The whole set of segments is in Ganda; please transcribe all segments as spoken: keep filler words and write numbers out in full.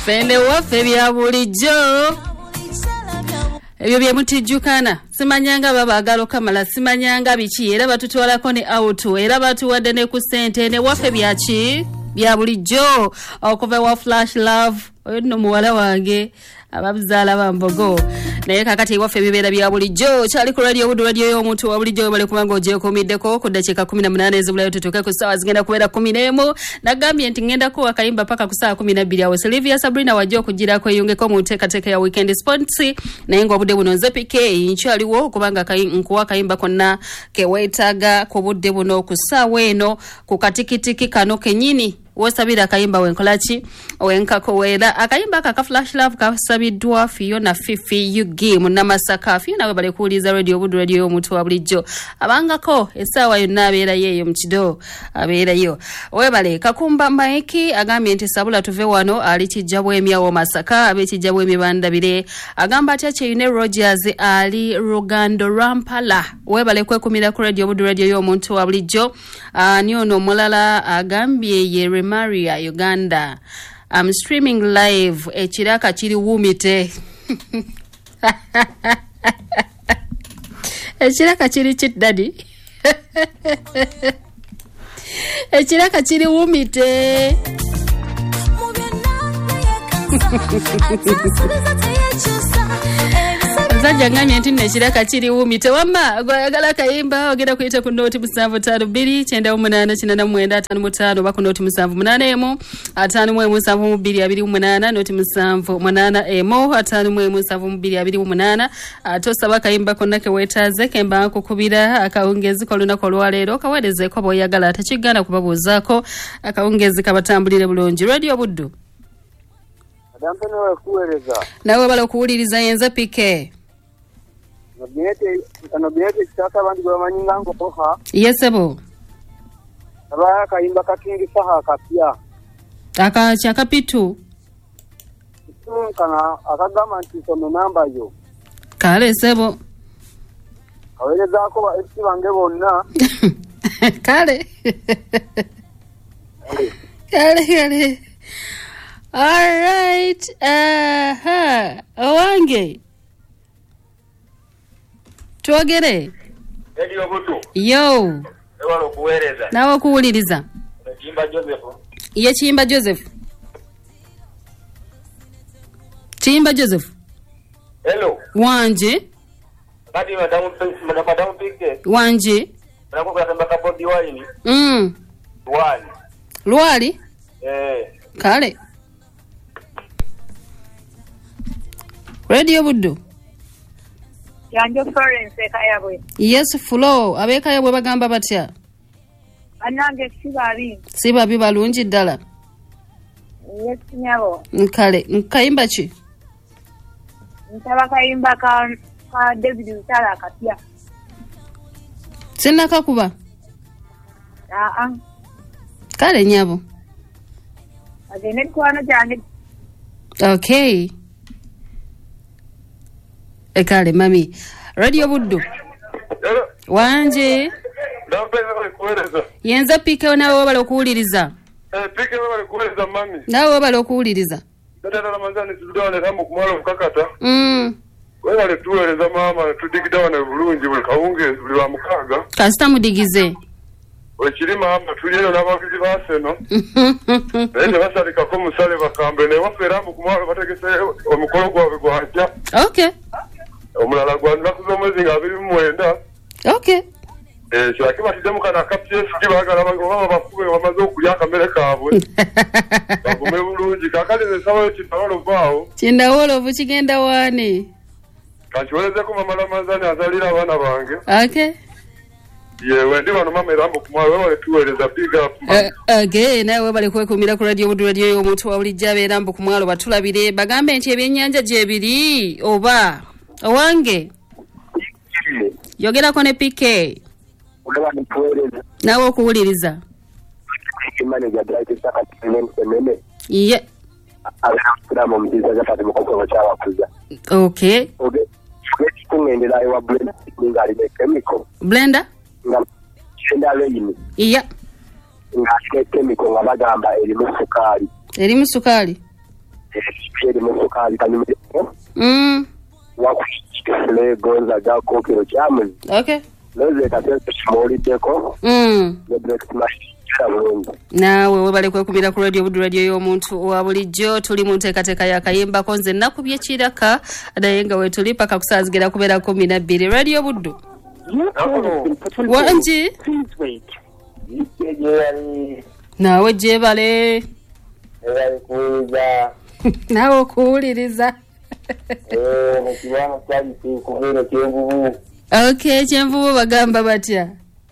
Fende waffe bya bulijjo ebyo bye mutijjukana simanyanga babaagala okamala simanyanga biki era batutwalako ne auto era batuwadde ne ku ssente ne waffe byaki bya bulijjo okuva wa Flash Love oyo nno muwala wange ababuzaala bambogo naye kakati waffe bibeera bya bulijjo kyali ku radio budu radio y'omuntu wa bulijjo bale kubanga ogyekuumiddeko ku ddakiika kumi na munaana ezibulayo tutuuke ku ssaawa zigenda kubeera kumi n'emu nagambye nti ŋŋendako akayimba paka ku ssaawa kumi na bbiri awo Silvia Sabrina wajja okugirako eyungeko mu nteekateeka ya weekend sports naye ng'obudde buno nze P K nkyaliwo okubanga nkuwa akayimba konna keweetaaga ku budde buno ku ssaawa eno ku katikitiki kano kennyini wosabira akayimba wenkolaki wenkako wera akayimba kaka Flash Love kasabiddwa Fiona Fifi Yugi munamasaka Fiona we bale kuuliza radio budu radio y'omuntu wa bulijjo abangako essaawa yonna abeera yeeyo mu kido abeerayo we bale kakumba Mike agambye nti sabula tuve wano ali kijja bw'emyawo masaka abekijja bw'emibandabire agamba atya Kyeyune Rogers ali Rugando Rampala we bale kwekumira ku radio budu radio y'omuntu wa bulijjo ani ono mulala agambye ye Maria Uganda. I'm streaming live. Echiraka chiri wumite. Echiraka chiri chit daddy. Echiraka chiri wumite. Zanja ngami ntine echiraka chiri wumite wamba gwagala kayimba ogenda kuyita ku noti musanvu ttaano bbiri kyenda mu munaana kinana mu mwenda ataano mu ttaano ba ku noti musanvu munaana emu ataano mu emu musanvu mu bbiri abiri mu munaana noti musanvu munaana emu ataano mu emu musanvu mu bbiri abiri mu munaana tosaba kayimba konna ke weetaaze kemba nkukubira akawungezi kolunaku olwaleero kaweerezeeko bw'oyagala tekigana kubabuuzaako akawungezi kabatambulire bulungi radio buddu nawe bala okuwuliriza yenza P K Nobinete, nobinete kitaka bandi bamanyinga ngo oha. Yesebo. Aba kayimba kakingi saha kapya. Aka chakapitu. Kana akagama nti sono namba yo. Kale sebo. Kaweleza ko ba F C bange bonna. Kale. Kale kale. All right. Aha. Owange. Twogere. Radio Budu. Yo. Ewa okuweereza. Nawe okuwuliriza. Chimba Joseph. Ye Chimba Joseph. Chimba Joseph. Hello. Wanje. Kati madamu madamu pike. Wanje. Nako kwa tamba bodi wine. Mm. Wali. Lwali? Eh. Kale. Radio Budu. Yanjo Florence ekayabwe. Yes flow abeka yabwe bagamba batya. Anange sibali. Sibabi balungi ddala. Yes nyabo. Nkale nkayimba ki? Ntaba kayimba ka ka David Utara kapya. Sina kakuba. Ah ah. Kale nyabo. Agene kwano jange. Okay. Ekale mami. Radio Buddu. Hello. Wanje. Ndapeza kuweereza. Yenza P K nawe wabala okuwuliriza. Eh pike wabale kuweereza mami. Nawe wabala okuwuliriza. Dada Ramadhani tudone kama kumalo mkakata. Mm. Wewe tuweereza mama tudigidawana bulungi buli kawunge buli wa mukaga. Kasita mudigize. Wekirima hamba tuliyeno n'abavuzi baseno. Ende basalika ko musale bakambe ne wafera mu kumalo bategese omukolo gwa gwanja. Okay. Omulala gwanza kuzomwezi nga abiri mu mwenda. Okay. Eh shaki batidemu kana kapye sikibagala baba bafube bamaze okulya kamere kabwe. Bagume bulungi kakali ne sawa kitawalo vao. Kindawolo bukigenda wani. Kanchweleze ko mama Ramadhani azalira abana bange. Okay. Yewe ndi bano mama erambo kumwawe wewe tuweereza big up. Uh, okay, nawe bali kwekumira ku radio Budu radio y'omuntu wa bulijja abeerambo ku mwalo batulabire bagambe nti ebyennyanja gye biri oba owange. Yogerako ne P K. Ulaba ni tuweereza. Nawe okuwuliriza. Manager drive saka tenen semene. Ye. Ala kudamo mbiza gatatu mukoko bachawa kuza. Okay. Okay. Kweki kungendela ewa blender ngali ne chemical. Blender? Nga chenda leyini. Iya. Nga chemical nga bagamba eri musukali. Eri musukali. Yeri musuka bitanyumiko. Mm. Wakushikile gonza jako kilo chamu. Okay. Leze katete shimoli deko. Mm. Ne break smash. Nawe webale kwekubira ku radio Buddu radio y'omuntu owa bulijjo tuli mu nteekateeka y'akayimba ko nze nakubye kiraka naye nga wetuli paka kusaazigera kubeera kumi na bbiri radio Buddu. Wangi? Nawe gyebale. Nawe okuwuliriza. Okay, kyenvubu bagamba batya?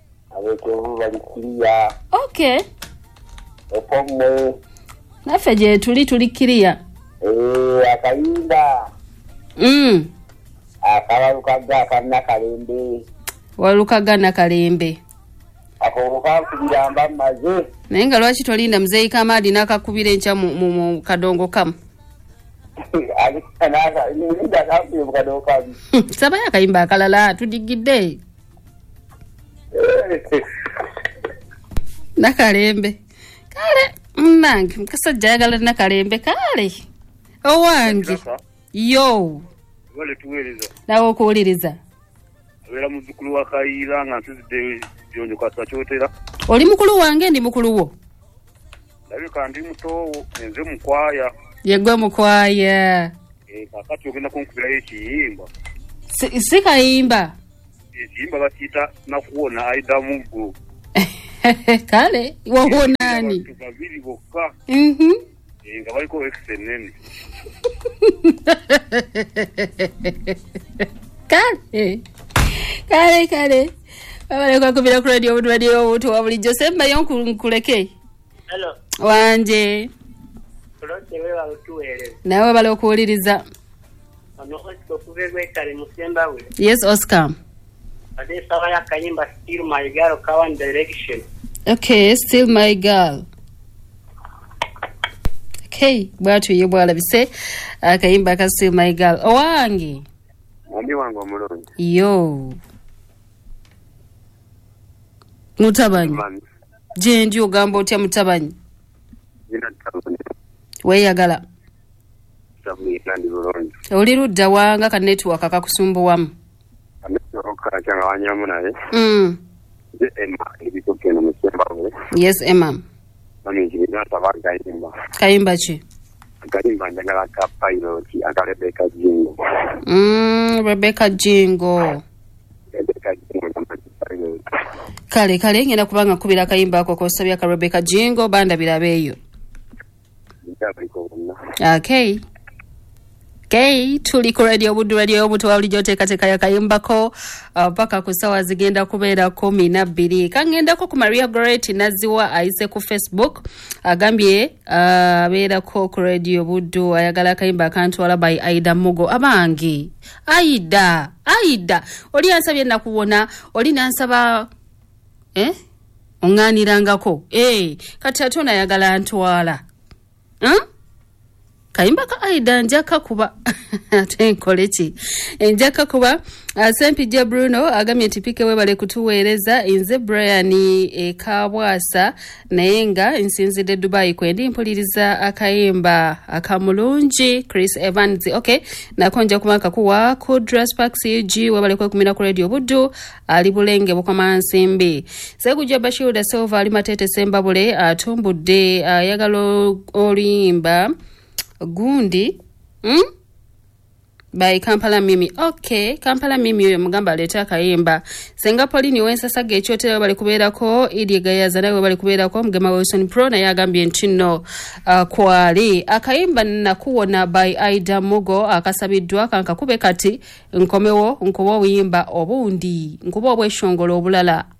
Okay. Opomwe. Naffe gye tuli tuli kiriya. Eh, akayimba. Mm. Akabalukaga akanna kalembe. Walukaga na kalembe. Ako kakubiramba maze. Naye nga lwaki tolinda muzeeyi Kamadi n'akakubira enkya mu, mu, mu kadongo kamu? Alikanaka, ninda kakubira mu kadongo kamu. Sabayo akayimba akalala tudigidde. Nakalembe kale mnange mukasajja ayagala nakalembe kale owange yo wale tuweleza nawe okuwuliriza abera muzukulu wa Kayira nga nsizidde byonjo kwasa kyotera oli mukulu wange ndi mukulu wo naye kandi mutowo enze mukwaya yegwe mukwaya eh kakati ogenda kunkubira ekiyimba si, si kayimba ekiyimba bakiyita nakuwona aida mugo kale wawonani babiri bokka mhm nga baliko exenene kale kale kale babale kwa kubira ku radio Buddu radio omuntu wa bulijjo semba yonkuleke. Hello. Wanje. Kulote wewa utuwele. Nawe bale okuwuliriza. Ano Oscar kuvewe kale musemba we. Yes, Oscar. Ade sawa ya kayimba Still My Girl Kawan Direction. Okay, Still My Girl. Okay, bwatu ye bwala bise akayimba ka Still My Girl. Owange. Mwambi wangu omulungi. Yo. Mutabanyi. Je ndi ogamba otya mutabanyi? Jina tabuni. Weyagala. Tabuni kandi bulungi. Oli ludda wanga ka network akakusumbuwamu. Amesoka kyanga wanyamu naye. Mm. Je Emma ebitoke no musemba we. Yes, Emma. Mami njina tabaga yimba. Kayimba chi? Kayimba njagala ka pilot aka Rebecca Jingo. Mm, Rebecca Jingo. Rebecca Jingo pilot. Kale kale ngenda kubanga kubira kayimba ako ko sabya ka Rebecca Jingo banda birabeyo. Okay. Okay, tuli ku radio Buddu radio omuntu wa bulijjo teekateeka ya kayimbako paka ku ssaawa zigenda kubeera kumi na bbiri. Kangenda ko ku Maria Great naziwa ayise ku Facebook agambye abeerako ku radio Buddu ayagala kayimba akantwala by Aida Mugo. Abange Aida Aida oli ansabye nakuwona oli nansaba eh onganirangako eh kati atona ayagala antwala huh? Kayimba ka Aida njaka kuba tenkole ki njaka kuba uh, Sempija Bruno agamye tipike webale kutuweereza inze Brian e Kabwasa naye nga nsinzidde Dubai kwendi mpuliriza akayimba akamulungi Chris Evans. Okay, nakonja kumaka kuwa Kudra Sparks U G webale kwa kumina ku radio Buddu ali bulenge bukoma nsimbi Segujja Bashir Silva ali matete semba bule atumbudde uh, yagalo olimba gundi hmm? By Kampala Mimi. Okay, Kampala Mimi yo mugamba leta kayimba senga Polini wensasage ekyotera bali kubeerako Idi Gayaza nawe bali kubeerako mugema Wilson Pro na yagambye ntino uh, kwali akayimba nakuwona by Aida Mugo akasabiddwa kankakube kati nkomewo nkubo buyimba obundi nkubo obweshongolo obulala